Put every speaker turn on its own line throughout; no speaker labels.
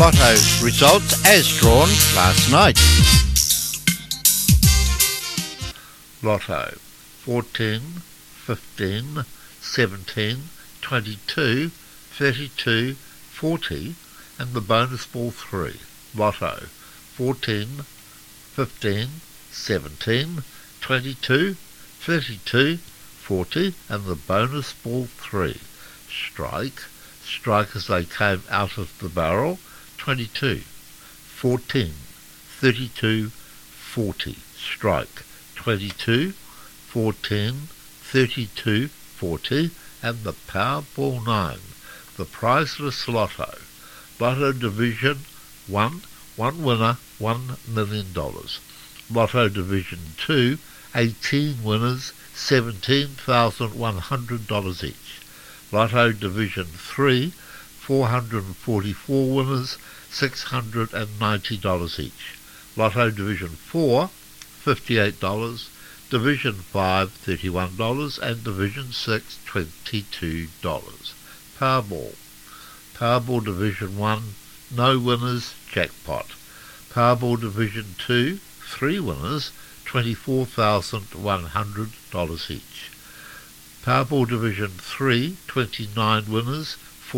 Lotto results as drawn last night. Lotto 14, 15, 17, 22, 32, 40 and the bonus ball 3. Lotto 14, 15, 17, 22, 32, 40 and the bonus ball 3. Strike as they came out of the barrel, 22, 14, 32, 40. Strike 22, 14, 32, 40 and the Powerball 9. The priceless Lotto. Lotto Division 1, one winner, $1 million. Lotto Division 2, 18 winners, $17,100 each. Lotto Division 3, 444 winners, $690 each. Lotto Division 4, $58, Division 5, $31, and Division 6, $22. Powerball Division 1, no winners, jackpot. Powerball Division 2, 3 winners, $24,100 each. Powerball Division 3, 29 winners,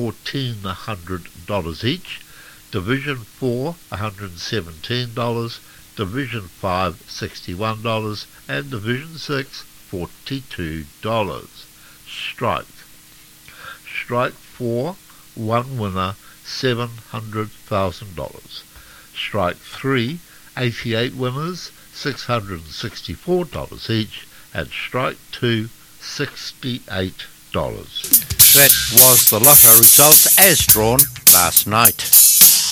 $1,400 each. Division 4, $117, Division 5, $61, and Division 6, $42. Strike 4, 1 winner, $700,000. Strike 3, 88 winners, $664 each, and Strike 2, $68. That was the Lotto results as drawn last night.